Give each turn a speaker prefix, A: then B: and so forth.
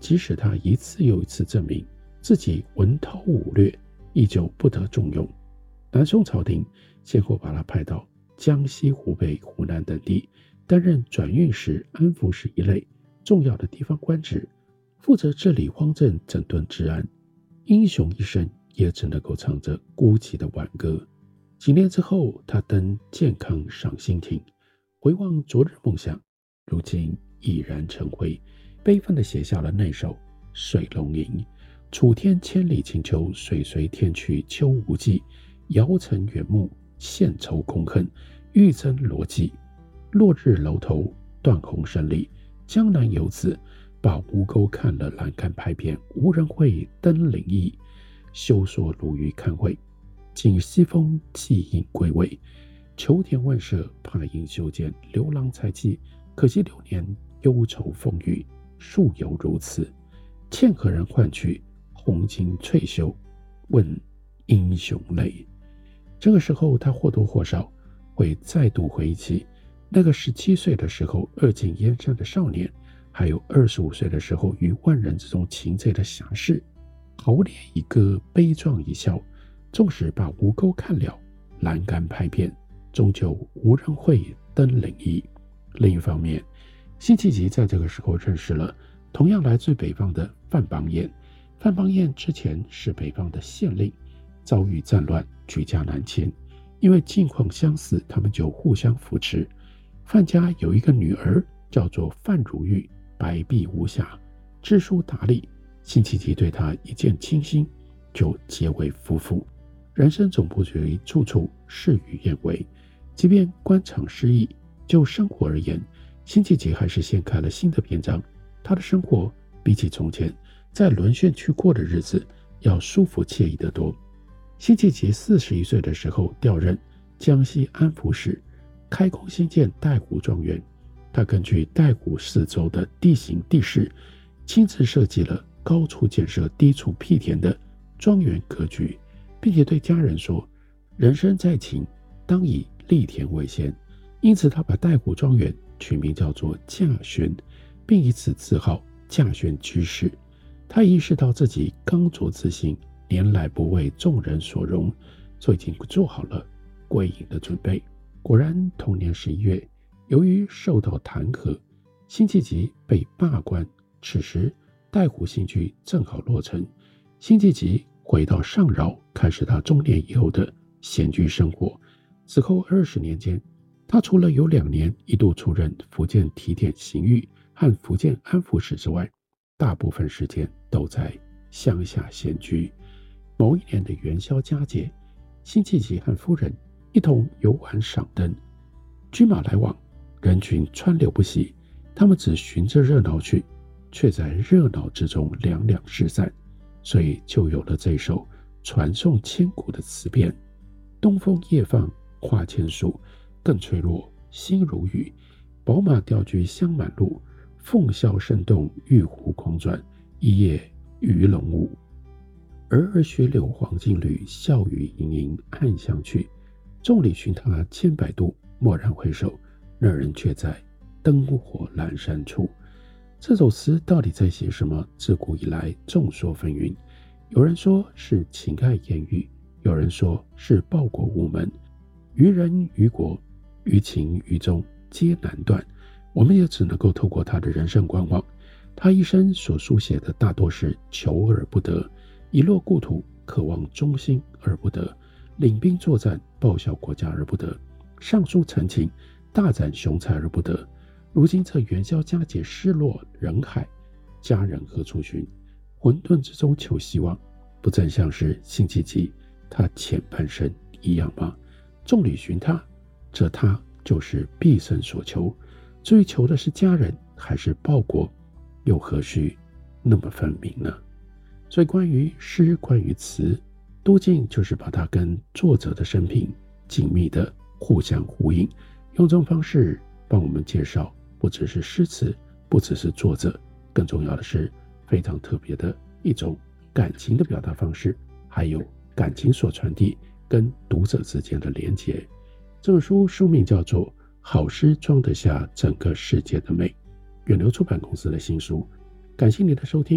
A: 即使他一次又一次证明自己文韬武略，依旧不得重用。南宋朝廷先后把他派到江西、湖北、湖南等地，担任转运使、安抚使一类重要的地方官职，负责治理荒政、整顿治安。英雄一生也只能够唱着孤寂的挽歌。几年之后，他登健康上新亭，回望昨日梦想，如今已然成灰，悲愤地写下了那首《水龙吟》：楚天千里晴秋，水随天去秋无际。遥曾远目，献愁空恨，欲增罗骑。落日楼头，断鸿声里，江南游子把吴钩看了栏杆拍遍，无人会登临意。休说鲈鱼看会，今西风寄影归味。求田问舍，怕因修剪，刘郎才气。可惜流年忧愁风雨，数有如此。欠何人换取红巾翠袖，问英雄泪。这个时候，他或多或少会再度回忆起那个17岁的时候恶尽燕山的少年，还有25岁的时候于万人之中擒贼的侠士。豪烈一歌，悲壮一笑，纵使把吴钩看了，栏杆拍遍，终究无人会登临意。另一方面，辛弃疾在这个时候认识了同样来自北方的范邦彦。范邦彦之前是北方的县令，遭遇战乱，举家南迁，因为境况相似，他们就互相扶持。范家有一个女儿叫做范如玉，白璧无瑕，知书达理。辛弃疾对她一见倾心，就结为夫妇。人生总不至于处处事与愿违，即便官场失意，就生活而言，辛弃疾还是掀开了新的篇章。他的生活比起从前在沦陷区过的日子要舒服惬意得多。辛弃疾41岁的时候调任江西安抚使，开工兴建太湖庄园。他根据太湖四周的地形地势，亲自设计了高处建设、低处辟田的庄园格局，并且对家人说：“人生在勤，当以利田为先。”因此，他把太湖庄园取名叫做稼轩，并以此自号稼轩居士。他意识到自己刚着自信，年来不为众人所容，所以已经做好了归隐的准备。果然，同年11月，由于受到弹劾，辛弃疾被罢官。此时，太湖新居正好落成，辛弃疾回到上饶，开始他中年以后的闲居生活。此后20年间，他除了有2年一度出任福建提点刑狱和福建安抚使之外，大部分时间都在乡下闲居。某一年的元宵佳节，辛弃疾和夫人一同游玩赏灯，车马来往，人群川流不息。他们只循着热闹去，却在热闹之中两两失散，所以就有了这首传颂千古的词篇：东风夜放花千树，更吹落星如雨。宝马调居香满路，凤箫声动玉壶狂转，一夜鱼龙舞。儿儿雪柳黄金缕，笑语盈盈暗香去。众里寻他千百度，蓦然回首，那人却在灯火阑珊处。这首词到底在写什么？自古以来众说纷纭，有人说是情爱艳遇，有人说是报国无门。于人于国，于情于宗，皆难断。我们也只能够透过他的人生观望，他一生所书写的大多是求而不得，遗落故土，渴望忠心而不得，领兵作战，报效国家而不得，上书陈情，大展雄才而不得。如今这元宵佳节失落人海，家人何处寻？混沌之中求希望，不正像是辛弃疾他前半生一样吗？众里寻他，这他就是毕生所求。至于求的是家人还是报国，又何须那么分明呢？所以关于诗，关于词，多进就是把它跟作者的生平紧密的互相呼应，用这种方式帮我们介绍不只是诗词，不只是作者，更重要的是非常特别的一种感情的表达方式，还有感情所传递跟读者之间的连结。这本书书名叫做《好诗装得下整个世界的美》，远流出版公司的新书。感谢你的收听。